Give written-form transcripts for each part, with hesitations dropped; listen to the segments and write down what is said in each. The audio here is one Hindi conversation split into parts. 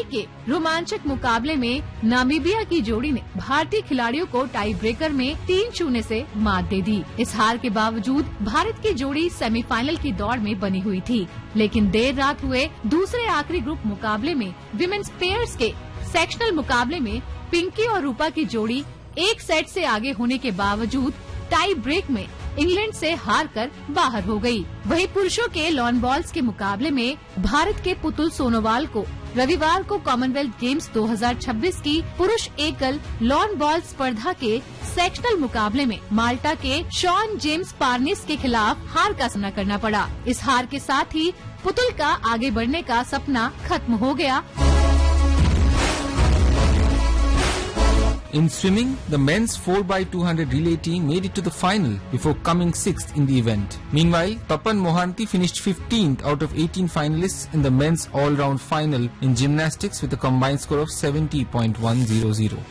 के रोमांचक मुकाबले में नामीबिया की जोड़ी ने भारतीय खिलाड़ियों को टाई ब्रेकर में 3-0 से मात दे दी। इस हार के बावजूद भारत की जोड़ी सेमीफाइनल की दौड़ में बनी हुई थी, लेकिन देर रात हुए दूसरे आखिरी ग्रुप मुकाबले में विमेन्स पेयर्स के सेक्शनल मुकाबले में पिंकी और रूपा की जोड़ी एक सेट से आगे होने के बावजूद टाई ब्रेक में इंग्लैंड से हार कर बाहर हो गई। वहीं पुरुषों के लॉन बॉल्स के मुकाबले में भारत के पुतुल सोनोवाल को रविवार को कॉमनवेल्थ गेम्स 2026 की पुरुष एकल लॉन बॉल स्पर्धा के सेक्शनल मुकाबले में माल्टा के शॉन जेम्स पार्निस के खिलाफ हार का सामना करना पड़ा। इस हार के साथ ही पुतुल का आगे बढ़ने का सपना खत्म हो गया। In swimming, the men's 4x200 relay team made it to the final before coming 6th in the event. Meanwhile, Tapan Mohanty finished 15th out of 18 finalists in the men's all-round final in gymnastics with a combined score of 70.100.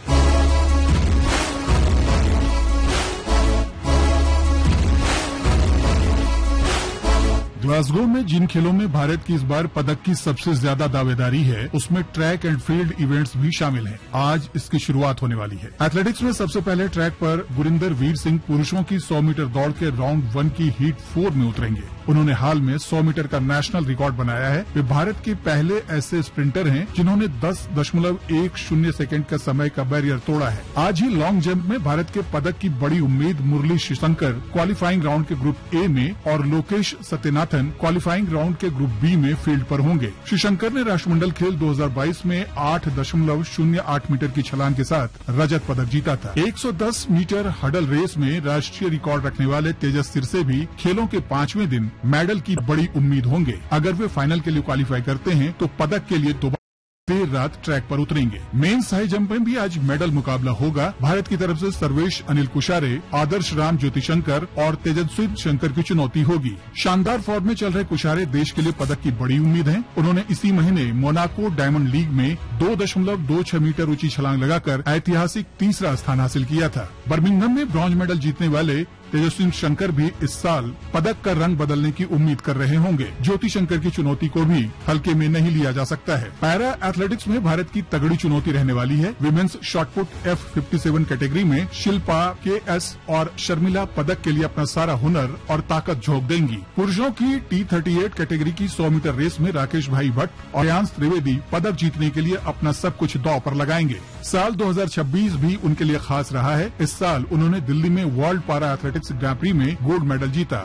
Glasgow में जिन खेलों में भारत की इस बार पदक की सबसे ज्यादा दावेदारी है, उसमें ट्रैक एंड फील्ड इवेंट्स भी शामिल हैं। आज इसकी शुरुआत होने वाली है। एथलेटिक्स में सबसे पहले ट्रैक पर गुरिंदर वीर सिंह पुरुषों की 100 मीटर दौड़ के राउंड 1 की हीट 4 में उतरेंगे। उन्होंने हाल में 100 मीटर का नेशनल रिकॉर्ड बनाया है। वे भारत के पहले ऐसे स्प्रिंटर हैं जिन्होंने 10.10 सेकंड का समय का बैरियर तोड़ा है। आज ही लॉन्ग जंप में भारत के पदक की बड़ी उम्मीद मुरली शिशंकर क्वालिफाइंग राउंड के ग्रुप ए में और लोकेश सत्यनाथन क्वालिफाइंग राउंड के ग्रुप बी में फील्ड पर होंगे। शिशंकर ने राष्ट्रमंडल खेल 2022 में 8.08 मीटर की छलांग के साथ रजत पदक जीता था। 110 मीटर हडल रेस में राष्ट्रीय रिकॉर्ड रखने वाले तेजस सिरसे भी खेलों के 5वें दिन मेडल की बड़ी उम्मीद होंगे। अगर वे फाइनल के लिए क्वालिफाई करते हैं तो पदक के लिए दोबारा देर रात ट्रैक पर उतरेंगे। मेंस हाई जंप में भी आज मेडल मुकाबला होगा। भारत की तरफ से सर्वेश अनिल कुशारे, आदर्श राम ज्योति शंकर और तेजस्वी शंकर की चुनौती होगी। शानदार फॉर्म में चल रहे कुशारे देश के लिए पदक की बड़ी उम्मीद है। उन्होंने इसी महीने मोनाको डायमंड लीग में 2.26 मीटर ऊंची छलांग लगाकर ऐतिहासिक तीसरा स्थान हासिल किया था। बर्मिंघम में ब्रॉन्ज मेडल जीतने वाले तेजस्वी शंकर भी इस साल पदक का रंग बदलने की उम्मीद कर रहे होंगे। ज्योति शंकर की चुनौती को भी हल्के में नहीं लिया जा सकता है। पैरा एथलेटिक्स में भारत की तगड़ी चुनौती रहने वाली है। विमेन्स शॉटपुट F57 कैटेगरी में शिल्पा KS और शर्मिला पदक के लिए अपना सारा हुनर और ताकत झोंक देंगी। पुरुषों की T38 कैटेगरी की 100 मीटर रेस में राकेश भाई भट्ट और यांश त्रिवेदी पदक जीतने के लिए अपना सब कुछ दांव पर लगाएंगे। साल 2026 भी उनके लिए खास रहा है। इस साल उन्होंने दिल्ली में वर्ल्ड पारा एथलेटिक्स ग्रां प्री में गोल्ड मेडल जीता।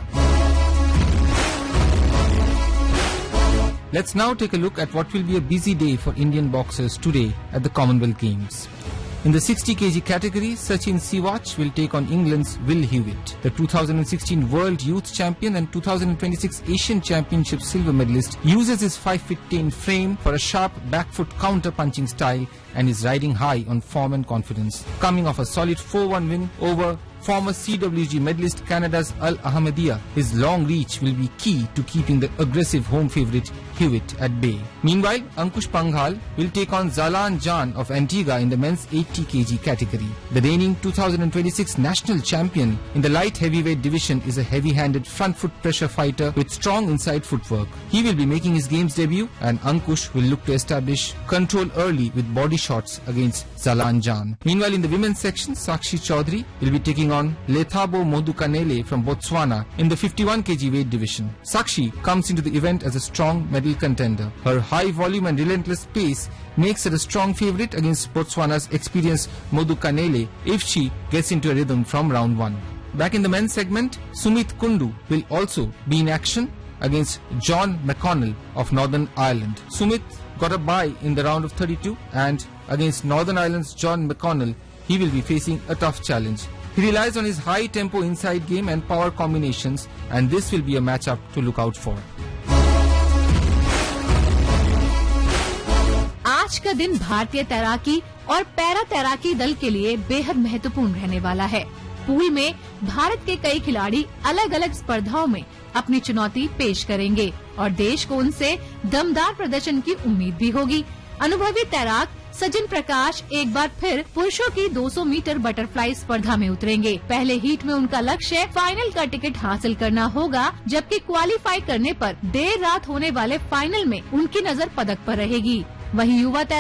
Let's now take a look at what will be a busy day for Indian boxers today at the Commonwealth Games. In the 60 kg category, Sachin Siwach will take on England's Will Hewitt. The 2016 World Youth Champion and 2026 Asian Championship silver medalist uses his 5'10" frame for a sharp back foot counter-punching style and is riding high on form and confidence. Coming off a solid 4-1 win over former CWG medalist Canada's Al Ahmadiyya, his long reach will be key to keeping the aggressive home favourite Hewitt at bay. Meanwhile, Ankush Panghal will take on Zalan Jan of Antigua in the men's 80 kg category. The reigning 2026 national champion in the light heavyweight division is a heavy-handed front foot pressure fighter with strong inside footwork. He will be making his games debut and Ankush will look to establish control early with body shots against Zalan Jan. Meanwhile, in the women's section, Sakshi Chaudhary will be taking on Lethabo Modukanele from Botswana in the 51 kg weight division. Sakshi comes into the event as a strong medal contender. Her high volume and relentless pace makes her a strong favourite against Botswana's experienced Modukanele if she gets into a rhythm from round 1. Back in the men's segment, Sumit Kundu will also be in action against John McConnell of Northern Ireland. Sumit got a bye in the round of 32 and against Northern Ireland's John McConnell, he will be facing a tough challenge. He relies on his high tempo inside game and power combinations, and this will be a matchup to look out for. आज का दिन भारतीय तैराकी और पैरा तैराकी दल के लिए बेहद महत्वपूर्ण रहने वाला है। पूल में भारत के कई खिलाड़ी अलग अलग स्पर्धाओं में अपनी चुनौती पेश करेंगे और देश को उनसे दमदार प्रदर्शन की उम्मीद भी होगी। अनुभवी तैराक सचिन प्रकाश एक बार फिर पुरुषों की 200 मीटर बटरफ्लाई स्पर्धा में उतरेंगे। पहले हीट में उनका लक्ष्य फाइनल का टिकट हासिल करना होगा, जबकि क्वालिफाई करने पर देर रात होने वाले फाइनल में उनकी नजर पदक पर रहेगी। वहीं युवा